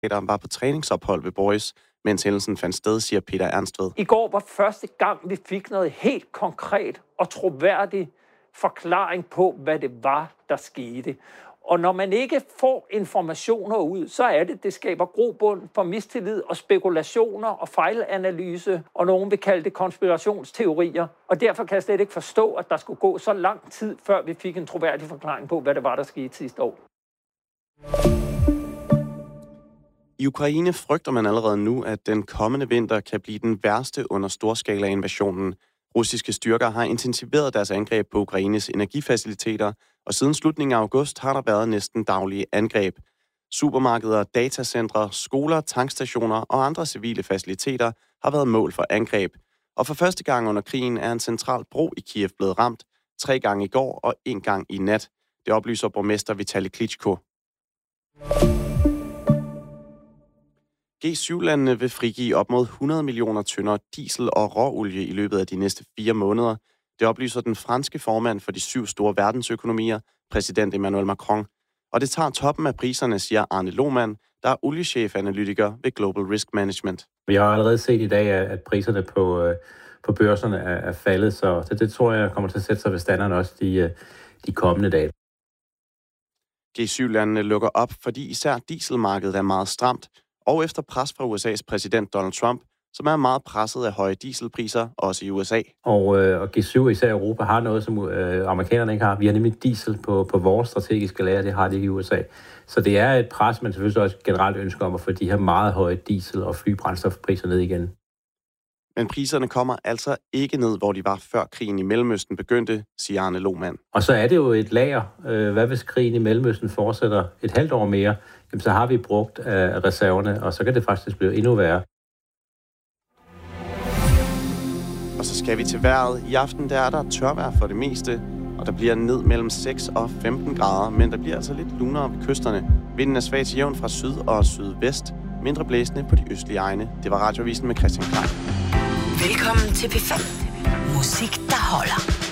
der var på træningsophold ved Boris, mens hændelsen fandt sted, siger Peter Ernstved. I går var første gang, vi fik noget helt konkret og troværdig forklaring på, hvad det var, der skete. Og når man ikke får informationer ud, så er det skaber grobund for mistillid og spekulationer og fejlanalyse, og nogen vil kalde det konspirationsteorier. Og derfor kan jeg slet ikke forstå, at der skulle gå så lang tid, før vi fik en troværdig forklaring på, hvad det var, der skete sidste år. I Ukraine frygter man allerede nu, at den kommende vinter kan blive den værste under storskala-invasionen. Russiske styrker har intensiveret deres angreb på Ukraines energifaciliteter, og siden slutningen af august har der været næsten daglige angreb. Supermarkeder, datacentre, skoler, tankstationer og andre civile faciliteter har været mål for angreb. Og for første gang under krigen er en central bro i Kiev blevet ramt, 3 gange i går og 1 gang i nat. Det oplyser borgmester Vitali Klitschko. G7-landene vil frigive op mod 100 millioner tønder diesel og råolie i løbet af de næste 4 måneder. Det oplyser den franske formand for de 7 store verdensøkonomier, præsident Emmanuel Macron. Og det tager toppen af priserne, siger Arne Lohmann, der er oliechef-analytiker ved Global Risk Management. Vi har allerede set i dag, at priserne på børserne er faldet, så det tror jeg kommer til at sætte sig ved standarden også de kommende dage. G7-landene lukker op, fordi især dieselmarkedet er meget stramt, og efter pres fra USA's præsident Donald Trump, som er meget presset af høje dieselpriser, også i USA. Og G7, især i Europa, har noget, som amerikanerne ikke har. Vi har nemlig diesel på vores strategiske lager, det har de ikke i USA. Så det er et pres, man selvfølgelig også generelt ønsker om at få de her meget høje diesel- og flybrændstofpriser ned igen. Men priserne kommer altså ikke ned, hvor de var før krigen i Mellemøsten begyndte, siger Arne Lohmann. Og så er det jo et lager. Hvad hvis krigen i Mellemøsten fortsætter et halvt år mere? Jamen, så har vi brugt reserverne, og så kan det faktisk blive endnu værre. Og så skal vi til vejret. I aften der er der tørvejr for det meste, og der bliver ned mellem 6 og 15 grader, men der bliver altså lidt lunere ved kysterne. Vinden er svag til jævn fra syd og sydvest, mindre blæsende på de østlige egne. Det var Radioavisen med Christian Klein. Velkommen til P5. Musik, der holder.